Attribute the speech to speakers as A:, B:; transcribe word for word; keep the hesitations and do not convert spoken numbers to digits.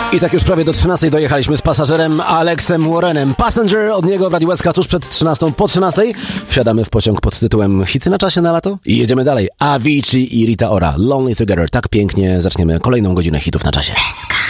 A: I tak już prawie do trzynastej dojechaliśmy z pasażerem Alexem Warrenem. Passenger od niego w Radiu S K tuż przed trzynastą, po trzynastej. Wsiadamy w pociąg pod tytułem Hity na czasie na lato i jedziemy dalej. Avicii i Rita Ora, Lonely Together. Tak pięknie zaczniemy kolejną godzinę hitów na czasie.